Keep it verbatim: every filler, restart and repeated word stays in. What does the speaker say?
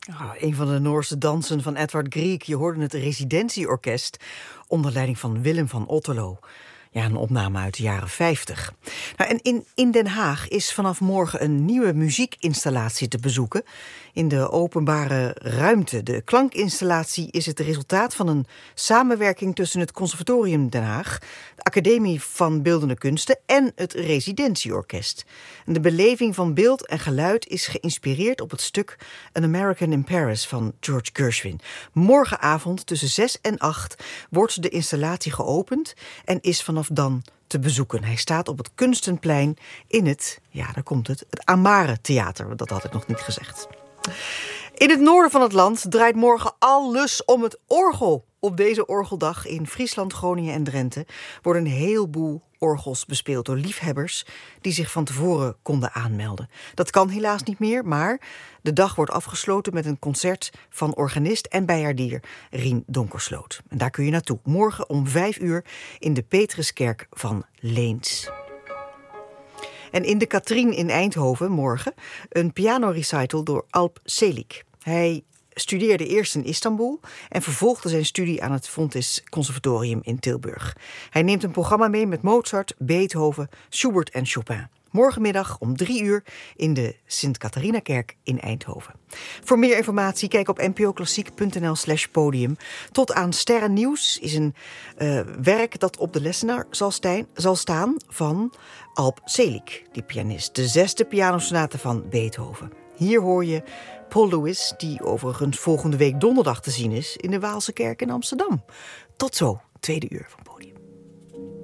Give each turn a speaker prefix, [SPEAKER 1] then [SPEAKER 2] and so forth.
[SPEAKER 1] Ah, een van de Noorse dansen van Edvard Grieg. Je hoorde het Residentieorkest onder leiding van Willem van Otterlo. Ja, een opname uit de jaren vijftig. Nou, en in, in Den Haag is vanaf morgen een nieuwe muziekinstallatie te bezoeken in de openbare ruimte. De klankinstallatie is het resultaat van een samenwerking tussen het Conservatorium Den Haag, de Academie van Beeldende Kunsten en het Residentieorkest. En de beleving van beeld en geluid is geïnspireerd op het stuk An American in Paris van George Gershwin. Morgenavond tussen zes en acht wordt de installatie geopend en is vanaf dan te bezoeken. Hij staat op het Kunstenplein in het, ja, daar komt het, het Amare Theater. Dat had ik nog niet gezegd. In het noorden van het land draait morgen alles om het orgel. Op deze orgeldag in Friesland, Groningen en Drenthe worden een heleboel orgels bespeeld door liefhebbers die zich van tevoren konden aanmelden. Dat kan helaas niet meer, maar de dag wordt afgesloten met een concert van organist en bijaardier Rien Donkersloot. En daar kun je naartoe. Morgen om vijf uur in de Petruskerk van Leens. En in de Katrien in Eindhoven morgen een pianorecital door Alp Selik. Hij studeerde eerst in Istanbul en vervolgde zijn studie aan het Fontys Conservatorium in Tilburg. Hij neemt een programma mee met Mozart, Beethoven, Schubert en Chopin. Morgenmiddag om drie uur in de Sint-Catharinakerk in Eindhoven. Voor meer informatie kijk op npoklassiek.nl slash podium. Tot aan Sterrennieuws is een uh, werk dat op de lessenaar zal, stijn, zal staan van Alp Selik, die pianist. De zesde pianosonate van Beethoven. Hier hoor je Paul Lewis, die overigens volgende week donderdag te zien is in de Waalse Kerk in Amsterdam. Tot zo, tweede uur van Paul.